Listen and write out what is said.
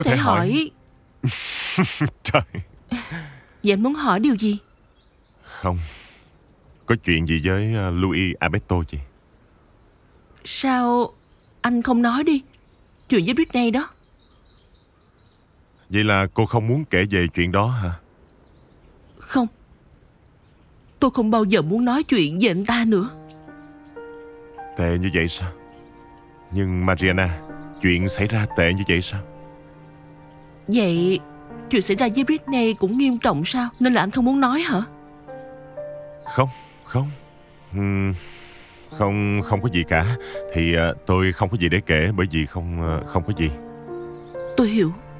Có thể hỏi. Trời. Vậy anh muốn hỏi điều gì? Không. Có chuyện gì với Louis Alberto chị? Sao anh không nói đi? Chuyện với Britney đó. Vậy là cô không muốn kể về chuyện đó hả? Không. Tôi không bao giờ muốn nói chuyện về anh ta nữa. Tệ như vậy sao? Nhưng Mariana, chuyện xảy ra tệ như vậy sao? Vậy chuyện xảy ra với Britney cũng nghiêm trọng sao? Nên là anh không muốn nói hả? Không, không. Không có gì cả. Thì tôi không có gì để kể. Bởi vì không có gì. Tôi hiểu.